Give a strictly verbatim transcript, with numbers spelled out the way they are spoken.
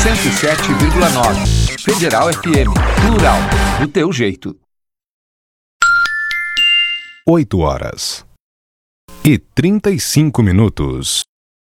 cento e sete vírgula nove. Federal F M. Plural. Do teu jeito. oito horas e trinta e cinco minutos.